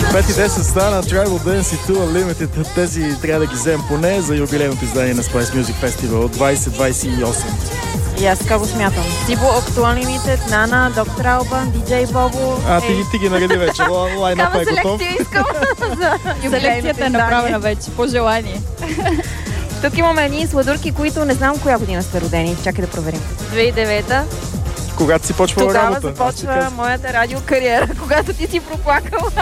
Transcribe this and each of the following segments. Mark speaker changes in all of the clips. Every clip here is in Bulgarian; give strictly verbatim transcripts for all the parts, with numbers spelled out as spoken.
Speaker 1: пет и десет стана Tribal Dance и Too Unlimited. Тези трябва да ги вземем поне за юбилейното издание на Spice Music Festival от двайсет двайсет и осем.
Speaker 2: И аз така го смятам. Тибо, Too Unlimited, Нана, доктор Албан, диджей Бобо.
Speaker 1: А, ти, ти ги нареди вече. Лайнъп е готов.
Speaker 2: Искам за
Speaker 3: селекцията е направена вече, по желание.
Speaker 2: Тук имаме едни сладурки, които не знам коя година сте родени. Чакай да проверим.
Speaker 4: две хиляди и девета.
Speaker 1: Когато си почва
Speaker 2: Тогава
Speaker 1: работа.
Speaker 2: Тогава започва моята радиокариера, когато ти си проплакала.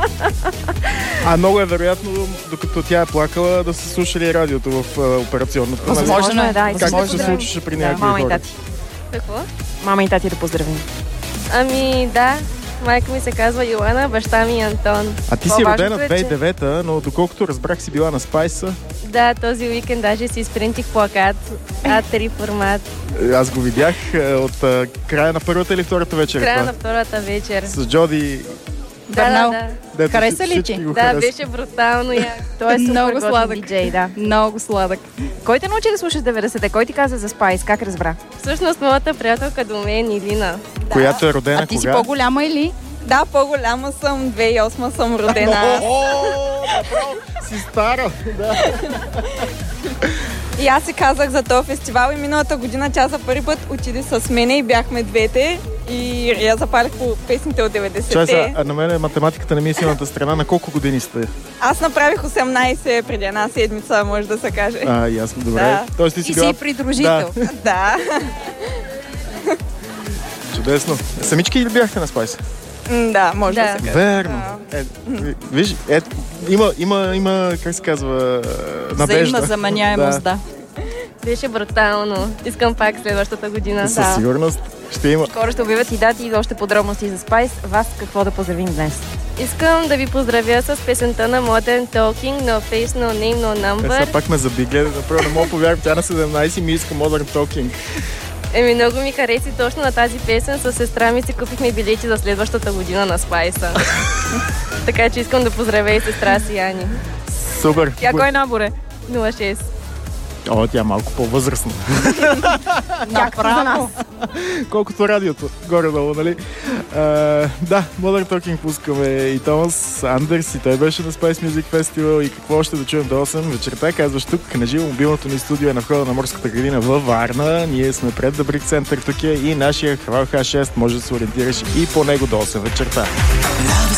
Speaker 1: А много е вероятно, докато тя е плакала, да са слушали радиото в uh, операционната.
Speaker 2: Възможно е, да.
Speaker 1: Как се случваше при някакви
Speaker 2: да, мама
Speaker 1: хора?
Speaker 2: И тати.
Speaker 4: Какво?
Speaker 2: Мама и тати да поздравим.
Speaker 4: Ами да, майка ми се казва Йоана, баща ми Антон.
Speaker 1: А ти си родена две хиляди и девета, но доколкото разбрах си била на Спайса.
Speaker 4: Да, този уикенд даже си изпринтих плакат А три формат.
Speaker 1: Аз го видях от а, края на първата или втората вечер.
Speaker 4: Края на втората вечер.
Speaker 1: С Джоди.
Speaker 4: Да, да,
Speaker 1: да.
Speaker 3: Хареса ли ти?
Speaker 4: Да, беше брутално. Я.
Speaker 2: Той е супер
Speaker 3: много сладък
Speaker 2: диджей, да.
Speaker 3: Много сладък.
Speaker 2: Кой те научи да слушаш деветдесетте? Кой ти каза за Спайс? Как разбра?
Speaker 4: Всъщност моята приятелка до мен, Илина.
Speaker 1: Да. Която е родена
Speaker 3: а ти
Speaker 1: кога?
Speaker 3: си по-голяма или?
Speaker 5: Да, по-голяма съм. две хиляди и осма съм родена.
Speaker 1: О, направо си стара. Да.
Speaker 5: И аз си казах за този фестивал и миналата година тя за първи път отиде с мене и бяхме двете и я запалих по песните от деветдесетте.
Speaker 1: Чай сега, а на мен математиката не ми е силната страна. На колко години сте?
Speaker 5: Аз направих осемнайсет преди една седмица, може да се каже.
Speaker 1: А, ясно, добре.
Speaker 5: Да.
Speaker 1: Тоест ти си
Speaker 3: и
Speaker 1: била...
Speaker 3: си придружител.
Speaker 5: Да. Да.
Speaker 1: Чудесно. Самички ли бяхте на Спайс?
Speaker 5: Да, може да,
Speaker 4: да
Speaker 5: се каже.
Speaker 1: Верно.
Speaker 5: Да.
Speaker 1: Е, виж, е, има, има, има, как се казва, надежда.
Speaker 3: Взаимна заманяемост, да.
Speaker 4: Беше брутално. Искам пак следващата година.
Speaker 1: Със
Speaker 4: да.
Speaker 1: сигурност ще има.
Speaker 2: Скоро ще обявят и дати и още подробности за Спайс. Вас какво да поздравим днес?
Speaker 4: Искам да ви поздравя с песента на Modern Talking, No Face, No Name, No Number.
Speaker 1: Е, сега пак ме заби, гледай, направо не мога повярвам, тя на седемнайсет ми иска Modern Talking.
Speaker 4: Еми, много ми хареси точно на тази песен. С сестра ми си купихме билети за следващата година на Спайса. Така че искам да поздравя и сестра си, Ани.
Speaker 1: Супер.
Speaker 2: Тя кой набор е?
Speaker 4: нула шест.
Speaker 1: О, тя е малко по-възрастна.
Speaker 3: Направо.
Speaker 1: Колкото радиото, горе-долу, нали? А, да, Modern Talking пускаме и Томас Андерс, и той беше на Spice Music Festival, и какво още да чуем до осем вечерта. Казваш тук, на живо, мобилното ни студио е на входа на Морската градина във Варна. Ние сме пред The Brick Center, тук е и нашия Хавал Х шест, може да се ориентираш и по него до осем вечерта.